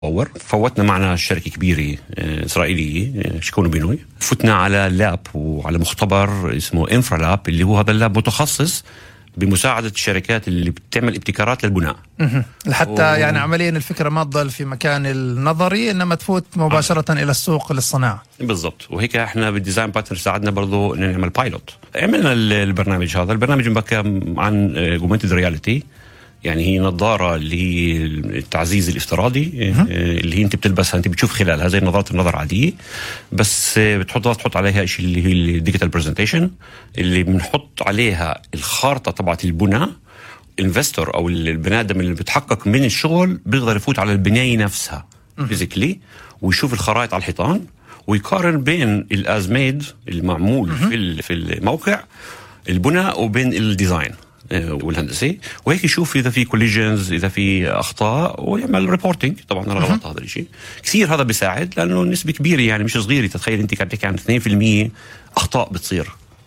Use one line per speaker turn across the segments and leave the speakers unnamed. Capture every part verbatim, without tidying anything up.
فوتنا معنا شركة كبيرة إسرائيلية شكونو بينوي، فتنا على لاب وعلى مختبر اسمه انفرا لاب، اللي هو هذا اللاب متخصص بمساعدة الشركات اللي بتعمل ابتكارات للبناء.
لحتى و... يعني عمليا الفكرة ما تضل في مكان النظري، إنما تفوت مباشرة آه. إلى السوق للصناعة.
بالضبط. وهيك احنا بالديزاين باترن ساعدنا برضو إن نعمل بايلوت. عملنا البرنامج هذا. البرنامج مبكى عن augmented reality، يعني هي نظارة اللي هي التعزيز الافتراضي اللي هي انت بتلبسها، انت بتشوف خلالها زي نظارة النظر عادية، بس بتحط تحط عليها شيء اللي هي الديجيتال برزنتيشن، اللي بنحط عليها الخارطة تبعت البناء. الانفستور او البني ادم اللي بتحقق من الشغل بيقدر يفوت على البناية نفسها فيزيكلي ويشوف الخرائط على الحيطان ويقارن بين الازميد المعمول في في الموقع البناء وبين الديزاين والهندسي، وهيك يشوف إذا في كوليجنز، إذا في أخطاء، ويعمل ريبورتينج طبعا على غلط. هذا الشيء كثير هذا بيساعد، لأنه نسبة كبيرة يعني مش صغيرة. تتخيل أنت قاعد تحكي عن اثنين بالمئة أخطاء بتصير،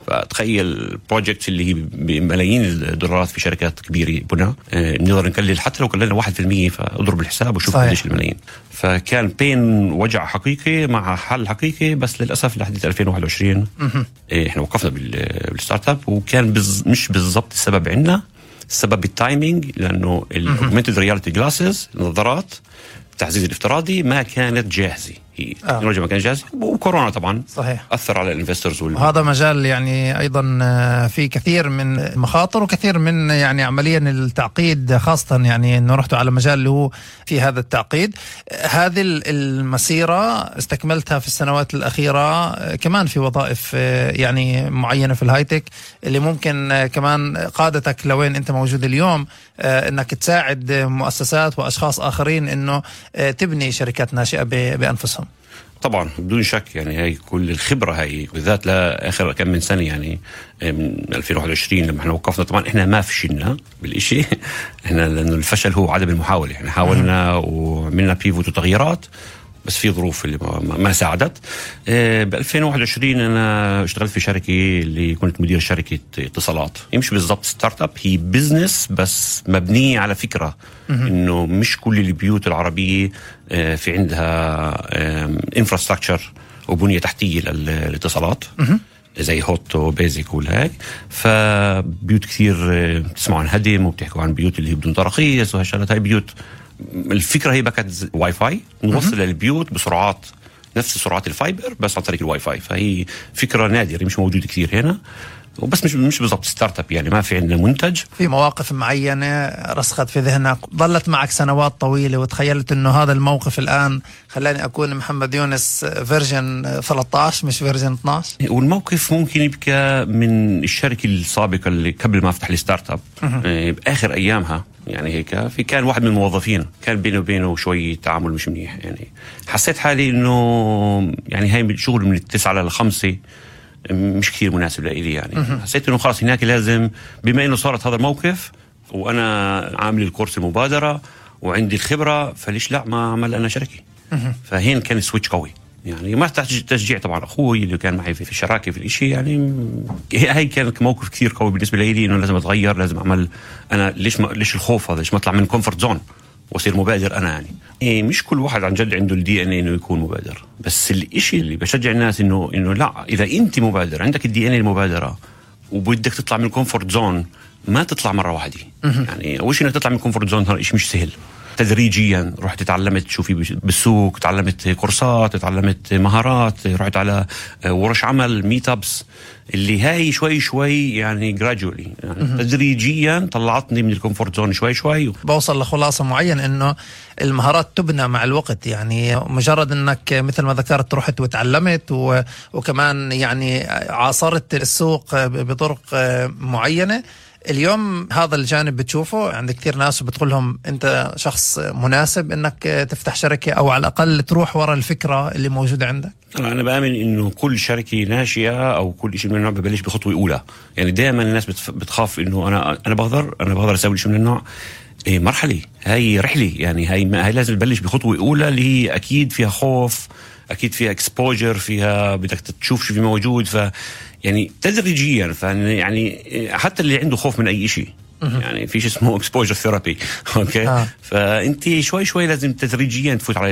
فتخيل بروجكت اللي هي بملايين الدولارات في شركات كبيرة بناء نقدر نقلل، حتى لو قللنا واحد في المية فاضرب الحساب وشوف قديش الملايين. فكان بين وجع حقيقي مع حل حقيقي، بس للأسف لحد ألفين وواحد وعشرين احنا وقفنا بالستارت اب، وكان بز مش بالضبط السبب عندنا، السبب التايمينج، لأنه الاوجمنتد رياليتي جلاسز النظارات التعزيز الافتراضي ما كانت جاهزة، هي التكنولوجيا ما كانت جاهزة، وكورونا طبعا
صحيح
أثر على الانفسترز وال...
هذا مجال يعني أيضا في كثير من مخاطر وكثير من يعني عمليا التعقيد، خاصة يعني أنه رحتوا على مجال اللي هو في هذا التعقيد. هذه المسيرة استكملتها في السنوات الأخيرة كمان في وظائف يعني معينة في الهايتك، اللي ممكن كمان قادتك لوين أنت موجود اليوم، أنك تساعد مؤسسات وأشخاص آخرين أنه تبني شركات ناشئة بأنفسهم.
طبعا بدون شك، يعني هاي كل الخبرة هاي بالذات لآخر كم من سنة، يعني من ألفين وواحد وعشرين لما احنا وقفنا. طبعا احنا ما فشلنا بالإشي احنا، لأنه الفشل هو عدم المحاولة. احنا حاولنا وعملنا بيفوت وتغييرات، بس في ظروف اللي ما, ما ساعدت. ب ألفين وواحد وعشرين أنا اشتغلت في شركة اللي كنت مدير شركة اتصالات. هي مش بالضبط ستارت اب، هي بيزنس بس مبنية على فكرة إنه مش كل البيوت العربية في عندها انفراستراكشر وبنية تحتية للاتصالات زي هوت وبيزك والهاك. فبيوت كثير تسمعوا عن هدم وبتحكوا عن بيوت اللي هي بدون تراخيص وهالشغلات. هاي بيوت الفكرة هي بكت واي فاي نوصل للبيوت بسرعات نفس سرعات الفايبر بس عن طريق الواي فاي. فهي فكرة نادرة مش موجودة كثير هنا، وبس مش مش بالضبط ستارت اب، يعني ما في عندنا منتج.
في مواقف معينة رسخت في ذهنك ظلت معك سنوات طويلة وتخيلت انه هذا الموقف الآن خلاني أكون محمد يونس فيرجن ثلاثة عشر مش فيرجن اثناشر.
والموقف ممكن يبقى من الشركة السابقة اللي قبل ما افتح الستارت اب بآخر أيامها. يعني هيك في كان واحد من الموظفين كان بينه وبينه شوي تعامل مش منيح، يعني حسيت حالي انه يعني هاي الشغل من التسعة للخمسة مش كثير مناسب لإلي. يعني حسيت انه خلاص هناك لازم، بما انه صارت هذا الموقف وانا عامل الكورس المبادرة وعندي الخبرة، فليش لا ما عمل انا شركة. فهين كان سويتش قوي، يعني ما تشجيع طبعا اخوي اللي كان معي في الشراكه في الاشي. يعني هاي كانت موقف كثير قوي بالنسبه لي، انه لازم اتغير، لازم اعمل انا ليش ما ليش الخوف هذا، ليش ما اطلع من كومفورت زون واصير مبادر انا. يعني إيه مش كل واحد عن جد عنده الدي ان اي انه يكون مبادر، بس الاشي اللي بشجع الناس انه انه لا، اذا انت مبادر عندك الدي ان اي المبادره وبدك تطلع من كومفورت زون، ما تطلع مره واحده. يعني اول شيء انك تطلع من كومفورت زون هذا شيء مش سهل. تدريجيا رحت تعلمت شو في بالسوق، تعلمت كورسات، تعلمت مهارات، رحت على ورش عمل ميت ابس، اللي هاي شوي شوي يعني جراديولي يعني تدريجيا طلعتني من الكومفورت زون شوي شوي.
بوصل لخلاصة معين انه المهارات تبنى مع الوقت، يعني مجرد انك مثل ما ذكرت رحت وتعلمت و... وكمان يعني عاصرت السوق بطرق معينة. اليوم هذا الجانب بتشوفه عند كثير ناس وبتقولهم أنت شخص مناسب إنك تفتح شركة، أو على الأقل تروح وراء الفكرة اللي موجودة عندك.
أنا بآمن إنه كل شركة ناشئة أو كل شيء من النوع ببلش بخطوة أولى. يعني دائما الناس بتخاف إنه أنا أنا بقدر أنا بقدر أسوي شيء من النوع. إيه مرحلة، هاي رحلة، يعني هاي هاي لازم تبلش بخطوة أولى اللي هي أكيد فيها خوف، أكيد فيها إكسبوجر، فيها بدك تشوف شو في موجود. ف يعني تدريجيا، يعني حتى اللي عنده خوف من أي شيء يعني فيش اسمه اكسبوجر ثيرابي. اوكي.
آه.
فانت شوي شوي لازم تدريجيا تفوت على